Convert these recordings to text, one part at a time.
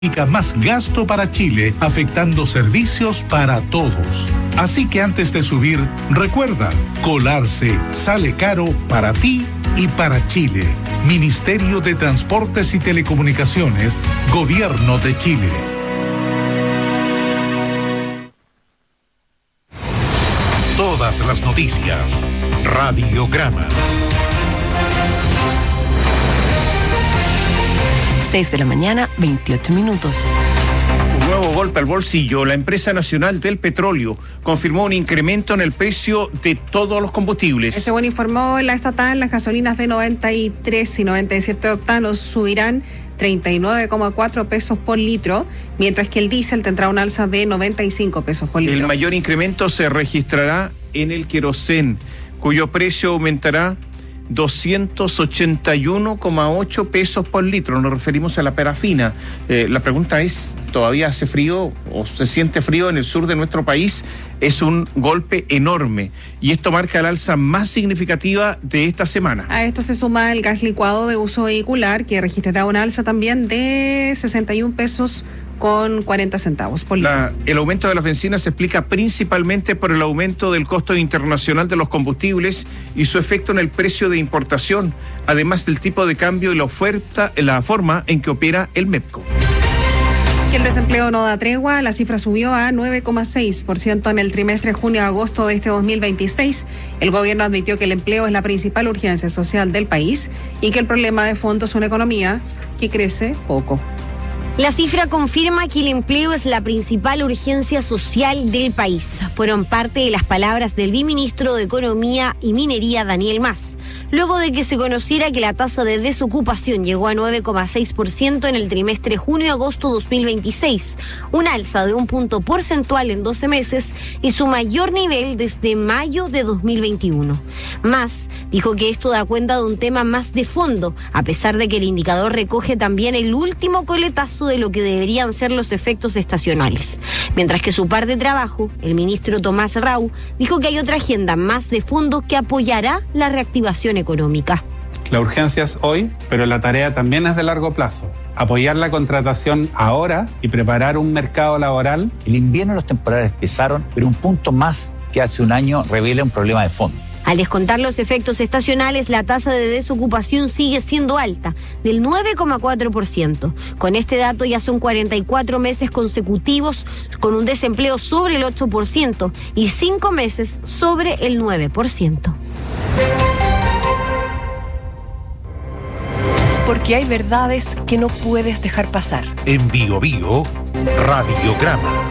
más gasto para Chile, afectando servicios para todos. Así que antes de subir, recuerda, colarse sale caro para ti y para Chile. Ministerio de Transportes y Telecomunicaciones, Gobierno de Chile. Todas las noticias, Radiograma. 6 de la mañana, 28 minutos. Un nuevo golpe al bolsillo. La empresa nacional del petróleo confirmó un incremento en el precio de todos los combustibles. Según informó la estatal, las gasolinas de 93 y 97 octanos subirán 39,4 pesos por litro, mientras que el diésel tendrá un alza de 95 pesos por litro. El mayor incremento se registrará en el querosén, cuyo precio aumentará 281,8 pesos por litro. Nos referimos a la parafina. La pregunta es, ¿todavía hace frío o se siente frío en el sur de nuestro país? Es un golpe enorme y esto marca la alza más significativa de esta semana. A esto se suma el gas licuado de uso vehicular, que registrará una alza también de 61 pesos con 40 centavos por litro. El aumento de las bencinas se explica principalmente por el aumento del costo internacional de los combustibles y su efecto en el precio de importación, además del tipo de cambio y la forma en que opera el MEPCO. Que el desempleo no da tregua, la cifra subió a 9,6% en el trimestre junio-agosto de este 2026. El gobierno admitió que el empleo es la principal urgencia social del país y que el problema de fondo es una economía que crece poco. La cifra confirma que el empleo es la principal urgencia social del país. Fueron parte de las palabras del viceministro de Economía y Minería, Daniel Mas, luego de que se conociera que la tasa de desocupación llegó a 9,6% en el trimestre junio-agosto 2026, un alza de un punto porcentual en 12 meses y su mayor nivel desde mayo de 2021. Mas dijo que esto da cuenta de un tema más de fondo, a pesar de que el indicador recoge también el último coletazo de lo que deberían ser los efectos estacionales. Mientras que su par de trabajo, el ministro Tomás Rau, dijo que hay otra agenda más de fondo que apoyará la reactivación económica. La urgencia es hoy, pero la tarea también es de largo plazo. Apoyar la contratación ahora y preparar un mercado laboral. El invierno y los temporales pesaron, pero un punto más que hace un año revela un problema de fondo. Al descontar los efectos estacionales, la tasa de desocupación sigue siendo alta, del 9,4%. Con este dato ya son 44 meses consecutivos con un desempleo sobre el 8% y 5 meses sobre el 9%. Porque hay verdades que no puedes dejar pasar. En Bio Bio, Radiograma.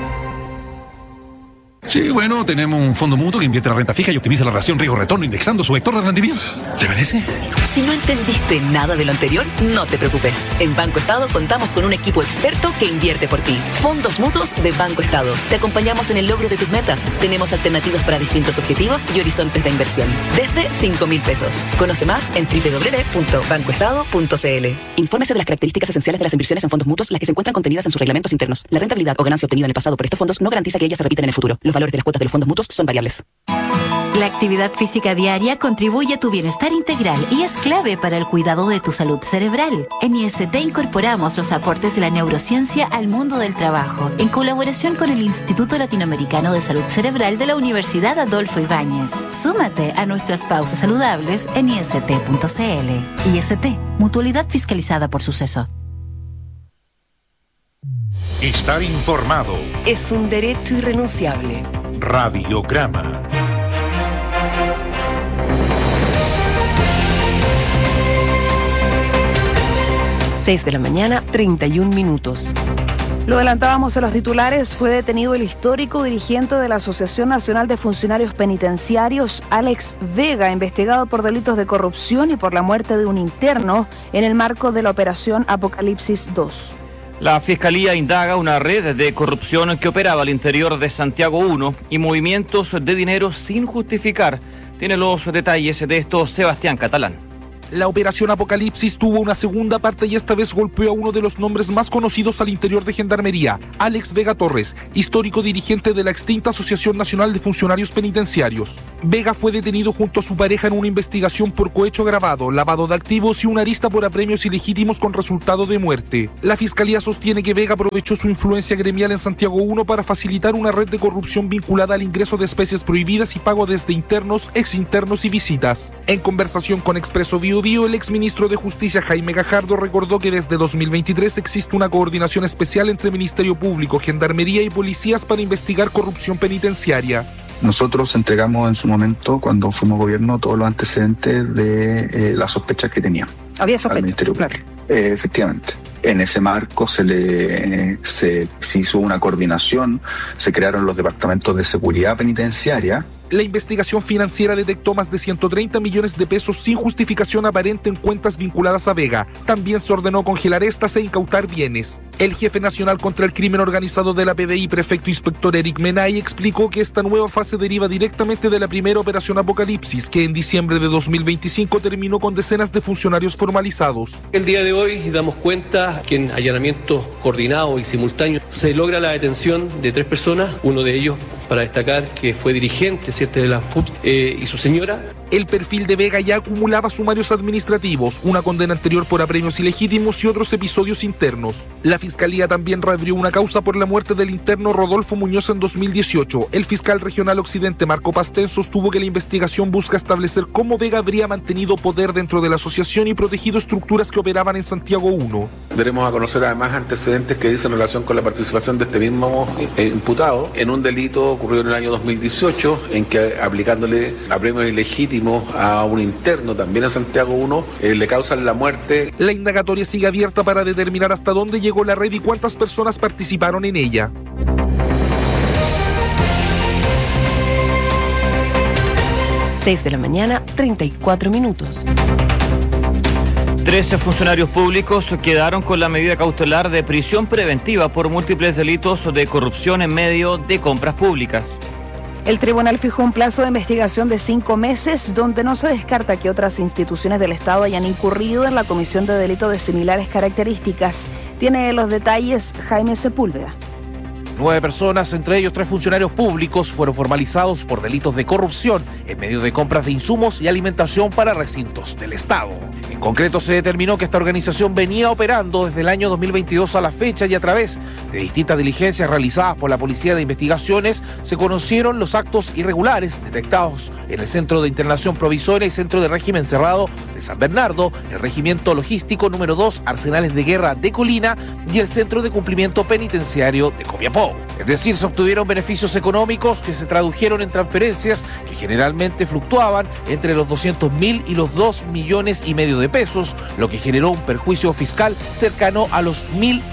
Sí, bueno, tenemos un fondo mutuo que invierte la renta fija y optimiza la relación riesgo-retorno indexando su vector de rendimiento. ¿Le parece? Si no entendiste nada de lo anterior, no te preocupes. En Banco Estado contamos con un equipo experto que invierte por ti. Fondos mutuos de Banco Estado. Te acompañamos en el logro de tus metas. Tenemos alternativas para distintos objetivos y horizontes de inversión. Desde 5.000 pesos. Conoce más en www.bancoestado.cl. Infórmese de las características esenciales de las inversiones en fondos mutuos, las que se encuentran contenidas en sus reglamentos internos. La rentabilidad o ganancia obtenida en el pasado por estos fondos no garantiza que ellas se repitan en el futuro. Los valores de las cuotas de los fondos mutuos son variables. La actividad física diaria contribuye a tu bienestar integral y es clave para el cuidado de tu salud cerebral. En IST incorporamos los aportes de la neurociencia al mundo del trabajo, en colaboración con el Instituto Latinoamericano de Salud Cerebral de la Universidad Adolfo Ibáñez. Súmate a nuestras pausas saludables en ist.cl. IST, mutualidad fiscalizada por Suceso. Estar informado. Es un derecho irrenunciable. Radiograma. Seis de la mañana, 31 minutos. Lo adelantábamos en los titulares, fue detenido el histórico dirigente de la Asociación Nacional de Funcionarios Penitenciarios, Alex Vega, investigado por delitos de corrupción y por la muerte de un interno en el marco de la operación Apocalipsis 2. La Fiscalía indaga una red de corrupción que operaba al interior de Santiago 1 y movimientos de dinero sin justificar. Tiene los detalles de esto Sebastián Catalán. La operación Apocalipsis tuvo una segunda parte y esta vez golpeó a uno de los nombres más conocidos al interior de Gendarmería, Alex Vega Torres, histórico dirigente de la extinta Asociación Nacional de Funcionarios Penitenciarios. Vega fue detenido junto a su pareja en una investigación por cohecho agravado, lavado de activos y una arista por apremios ilegítimos con resultado de muerte. La Fiscalía sostiene que Vega aprovechó su influencia gremial en Santiago 1 para facilitar una red de corrupción vinculada al ingreso de especies prohibidas y pago desde internos, exinternos y visitas. En conversación con Expreso Bio Bio, el exministro de Justicia Jaime Gajardo recordó que desde 2023 existe una coordinación especial entre Ministerio Público, Gendarmería y policías para investigar corrupción penitenciaria. Nosotros entregamos en su momento, cuando fuimos gobierno, todos los antecedentes de las sospechas que teníamos. Había sospechas, claro. Efectivamente. En ese marco se hizo una coordinación, se crearon los departamentos de seguridad penitenciaria. La investigación financiera detectó más de 130 millones de pesos sin justificación aparente en cuentas vinculadas a Vega. También se ordenó congelar estas e incautar bienes. El jefe nacional contra el crimen organizado de la PDI, prefecto inspector Eric Menay, explicó que esta nueva fase deriva directamente de la primera operación Apocalipsis, que en diciembre de 2025 terminó con decenas de funcionarios formalizados. El día de hoy damos cuenta que en allanamiento coordinado y simultáneo se logra la detención de 3 personas, uno de ellos, para destacar, que fue dirigente de la FUT y su señora. El perfil de Vega ya acumulaba sumarios administrativos, una condena anterior por apremios ilegítimos y otros episodios internos. La Fiscalía también reabrió una causa por la muerte del interno Rodolfo Muñoz en 2018. El fiscal regional occidente Marco Pastén sostuvo que la investigación busca establecer cómo Vega habría mantenido poder dentro de la asociación y protegido estructuras que operaban en Santiago 1. Daremos a conocer además antecedentes que dicen en relación con la participación de este mismo imputado en un delito ocurrido en el año 2018, en que aplicándole apremios ilegítimos a un interno también en Santiago 1, le causan la muerte. La indagatoria sigue abierta para determinar hasta dónde llegó la red y cuántas personas participaron en ella. Seis de la mañana, 34 minutos. 13 funcionarios públicos quedaron con la medida cautelar de prisión preventiva por múltiples delitos de corrupción en medio de compras públicas. El tribunal fijó un plazo de investigación de 5 meses, donde no se descarta que otras instituciones del Estado hayan incurrido en la comisión de delitos de similares características. Tiene los detalles Jaime Sepúlveda. 9 personas, entre ellos 3 funcionarios públicos, fueron formalizados por delitos de corrupción en medio de compras de insumos y alimentación para recintos del Estado. En concreto, se determinó que esta organización venía operando desde el año 2022 a la fecha y a través de distintas diligencias realizadas por la Policía de Investigaciones se conocieron los actos irregulares detectados en el Centro de Internación Provisoria y Centro de Régimen Cerrado de San Bernardo, el Regimiento Logístico número 2, Arsenales de Guerra de Colina y el Centro de Cumplimiento Penitenciario de Copiapó. Es decir, se obtuvieron beneficios económicos que se tradujeron en transferencias que generalmente fluctuaban entre los 200.000 y los 2,5 millones de pesos, lo que generó un perjuicio fiscal cercano a los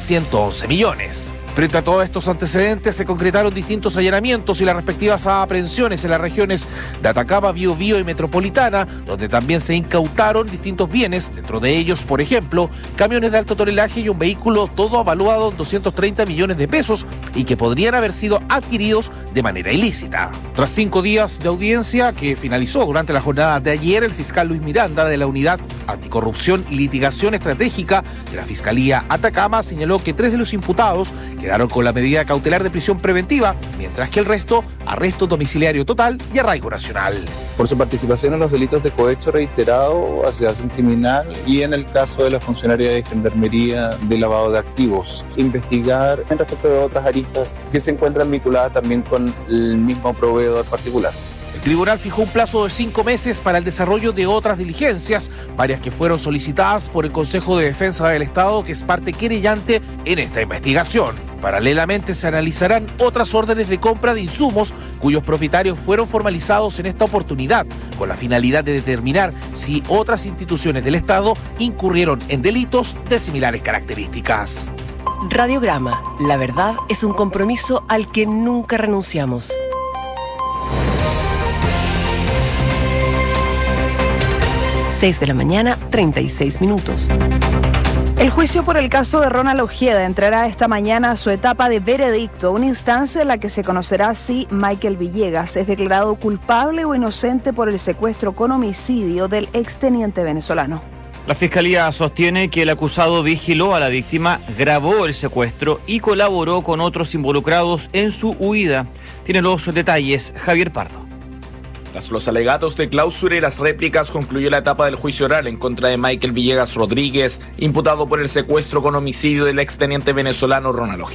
1.111 millones. Frente a todos estos antecedentes, se concretaron distintos allanamientos y las respectivas aprehensiones en las regiones de Atacama, Biobío y Metropolitana, donde también se incautaron distintos bienes, dentro de ellos, por ejemplo, camiones de alto tonelaje y un vehículo, todo avaluado en 230 millones de pesos y que podrían haber sido adquiridos de manera ilícita. Tras 5 días de audiencia que finalizó durante la jornada de ayer, el fiscal Luis Miranda de la Unidad Anticorrupción y Litigación Estratégica de la Fiscalía Atacama señaló que 3 de los imputados quedaron con la medida cautelar de prisión preventiva, mientras que el resto, arresto domiciliario total y arraigo nacional. Por su participación en los delitos de cohecho reiterado, asociación criminal y en el caso de la funcionaria de Gendarmería de lavado de activos. Investigar en respecto de otras aristas que se encuentran vinculadas también con el mismo proveedor particular. El tribunal fijó un plazo de 5 meses para el desarrollo de otras diligencias, varias que fueron solicitadas por el Consejo de Defensa del Estado, que es parte querellante en esta investigación. Paralelamente se analizarán otras órdenes de compra de insumos cuyos propietarios fueron formalizados en esta oportunidad, con la finalidad de determinar si otras instituciones del Estado incurrieron en delitos de similares características. Radiograma, la verdad es un compromiso al que nunca renunciamos. Seis de la mañana, 36 minutos. El juicio por el caso de Ronald Ojeda entrará esta mañana a su etapa de veredicto, una instancia en la que se conocerá si Michael Villegas es declarado culpable o inocente por el secuestro con homicidio del exteniente venezolano. La Fiscalía sostiene que el acusado vigiló a la víctima, grabó el secuestro y colaboró con otros involucrados en su huida. Tiene los detalles Javier Pardo. Tras los alegatos de clausura y las réplicas, concluyó la etapa del juicio oral en contra de Michael Villegas Rodríguez, imputado por el secuestro con homicidio del exteniente venezolano Ronald Ojeda.